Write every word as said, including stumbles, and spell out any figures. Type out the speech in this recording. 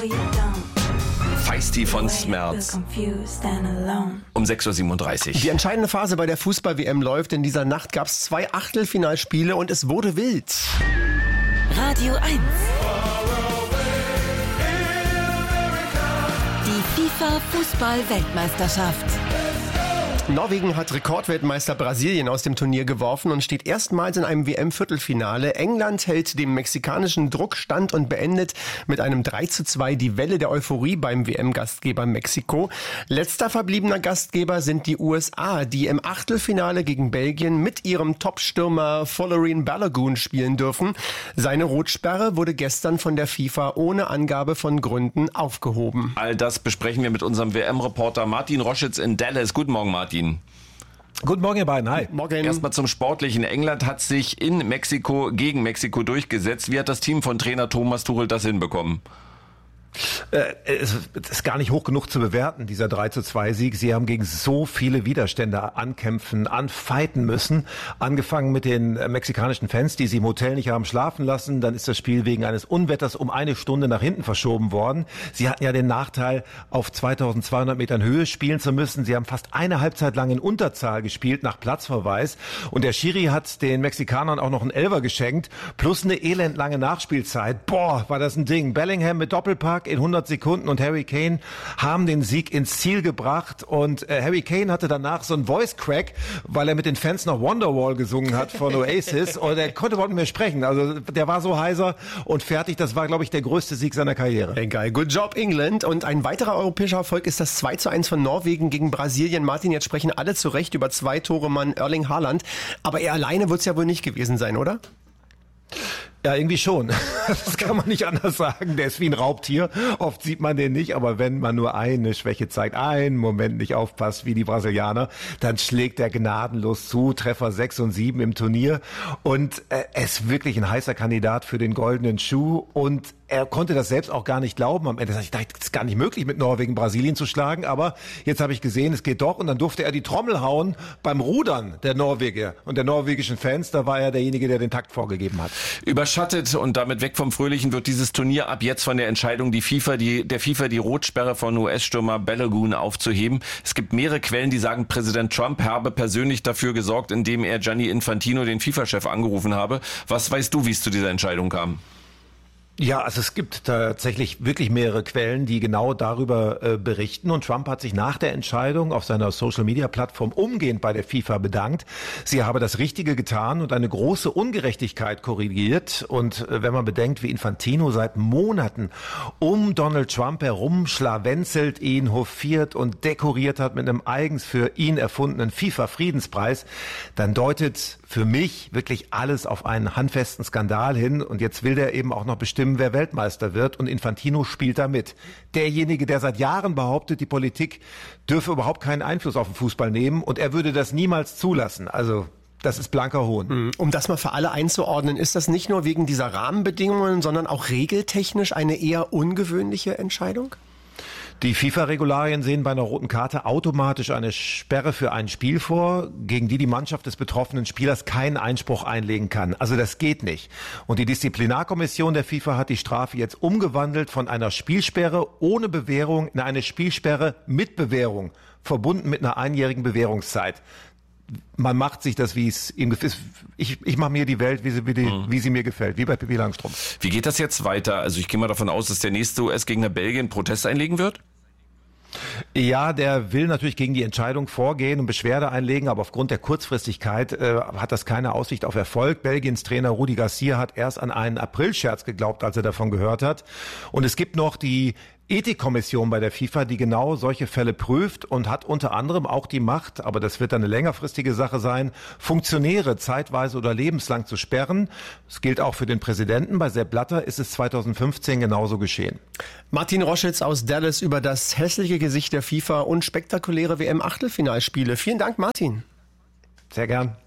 Feisty von Smells. Um sechs Uhr siebenunddreißig. Die entscheidende Phase bei der Fußball-W M läuft. In dieser Nacht gab es zwei Achtelfinalspiele und es wurde wild. Radio eins. Die FIFA-Fußball-Weltmeisterschaft. Norwegen hat Rekordweltmeister Brasilien aus dem Turnier geworfen und steht erstmals in einem W M-Viertelfinale. England hält dem mexikanischen Druck stand und beendet mit einem drei zu zwei die Welle der Euphorie beim W M-Gastgeber Mexiko. Letzter verbliebener Gastgeber sind die U S A, die im Achtelfinale gegen Belgien mit ihrem Top-Stürmer Folarin Balogun spielen dürfen. Seine Rotsperre wurde gestern von der FIFA ohne Angabe von Gründen aufgehoben. All das besprechen wir mit unserem W M-Reporter Martin Roschitz in Dallas. Guten Morgen, Martin. Guten Morgen, ihr beiden. Hi. Morgen. Erstmal zum Sportlichen. England hat sich in Mexiko gegen Mexiko durchgesetzt. Wie hat das Team von Trainer Thomas Tuchel das hinbekommen? Äh, es ist gar nicht hoch genug zu bewerten, dieser drei zu zwei Sieg. Sie haben gegen so viele Widerstände ankämpfen, anfighten müssen. Angefangen mit den mexikanischen Fans, die sie im Hotel nicht haben schlafen lassen. Dann ist das Spiel wegen eines Unwetters um eine Stunde nach hinten verschoben worden. Sie hatten ja den Nachteil, auf zweitausendzweihundert Metern Höhe spielen zu müssen. Sie haben fast eine Halbzeit lang in Unterzahl gespielt nach Platzverweis. Und der Schiri hat den Mexikanern auch noch einen Elfer geschenkt. Plus eine elendlange Nachspielzeit. Boah, war das ein Ding. Bellingham mit Doppelpack in hundert Sekunden und Harry Kane haben den Sieg ins Ziel gebracht und äh, Harry Kane hatte danach so einen Voice Crack, weil er mit den Fans noch Wonderwall gesungen hat von Oasis und er konnte überhaupt nicht mehr sprechen. Also der war so heiser und fertig. Das war, glaube ich, der größte Sieg seiner Karriere. Hey, geil. Good job, England. Und ein weiterer europäischer Erfolg ist das zwei zu eins von Norwegen gegen Brasilien. Martin, jetzt sprechen alle zu Recht über zwei Tore Mann Erling Haaland, aber er alleine wird es ja wohl nicht gewesen sein, oder? Ja, irgendwie schon. Das kann man nicht anders sagen. Der ist wie ein Raubtier. Oft sieht man den nicht, aber wenn man nur eine Schwäche zeigt, einen Moment nicht aufpasst, wie die Brasilianer, dann schlägt er gnadenlos zu. Treffer sechs und sieben im Turnier. Und äh, er ist wirklich ein heißer Kandidat für den goldenen Schuh. Und er konnte das selbst auch gar nicht glauben. Am Ende dachte ich, das ist gar nicht möglich, mit Norwegen Brasilien zu schlagen. Aber jetzt habe ich gesehen, es geht doch. Und dann durfte er die Trommel hauen beim Rudern der Norweger und der norwegischen Fans. Da war er derjenige, der den Takt vorgegeben hat. Überschattet und damit weg vom Fröhlichen wird dieses Turnier ab jetzt von der Entscheidung, die FIFA, die, der FIFA die Rotsperre von U S-Stürmer Balogun aufzuheben. Es gibt mehrere Quellen, die sagen, Präsident Trump habe persönlich dafür gesorgt, indem er Gianni Infantino, den FIFA-Chef, angerufen habe. Was weißt du, wie es zu dieser Entscheidung kam? Ja, also es gibt tatsächlich wirklich mehrere Quellen, die genau darüber äh, berichten. Und Trump hat sich nach der Entscheidung auf seiner Social-Media-Plattform umgehend bei der FIFA bedankt. Sie habe das Richtige getan und eine große Ungerechtigkeit korrigiert. Und äh, wenn man bedenkt, wie Infantino seit Monaten um Donald Trump herum schlawenzelt, ihn hofiert und dekoriert hat mit einem eigens für ihn erfundenen FIFA-Friedenspreis, dann deutet für mich wirklich alles auf einen handfesten Skandal hin. Und jetzt will der eben auch noch bestimmen, wer Weltmeister wird, und Infantino spielt da mit. Derjenige, der seit Jahren behauptet, die Politik dürfe überhaupt keinen Einfluss auf den Fußball nehmen und er würde das niemals zulassen. Also das ist blanker Hohn. Um das mal für alle einzuordnen, ist das nicht nur wegen dieser Rahmenbedingungen, sondern auch regeltechnisch eine eher ungewöhnliche Entscheidung? Die FIFA-Regularien sehen bei einer roten Karte automatisch eine Sperre für ein Spiel vor, gegen die die Mannschaft des betroffenen Spielers keinen Einspruch einlegen kann. Also das geht nicht. Und die Disziplinarkommission der FIFA hat die Strafe jetzt umgewandelt von einer Spielsperre ohne Bewährung in eine Spielsperre mit Bewährung, verbunden mit einer einjährigen Bewährungszeit. Man macht sich das, wie es ihm gefällt. Ich, ich mache mir die Welt, wie sie, wie, die, mhm. wie sie mir gefällt, wie bei Pippi Langstrumpf. Wie geht das jetzt weiter? Also ich gehe mal davon aus, dass der nächste U S-Gegner Belgien Protest einlegen wird? Ja, der will natürlich gegen die Entscheidung vorgehen und Beschwerde einlegen, aber aufgrund der Kurzfristigkeit äh, hat das keine Aussicht auf Erfolg. Belgiens Trainer Rudi Garcia hat erst an einen Aprilscherz geglaubt, als er davon gehört hat. Und es gibt noch die Ethikkommission bei der FIFA, die genau solche Fälle prüft und hat unter anderem auch die Macht, aber das wird dann eine längerfristige Sache sein, Funktionäre zeitweise oder lebenslang zu sperren. Das gilt auch für den Präsidenten. Bei Sepp Blatter ist es zweitausendfünfzehn genauso geschehen. Martin Roschitz aus Dallas über das hässliche Gesicht der FIFA und spektakuläre W M-Achtelfinalspiele. Vielen Dank, Martin. Sehr gern.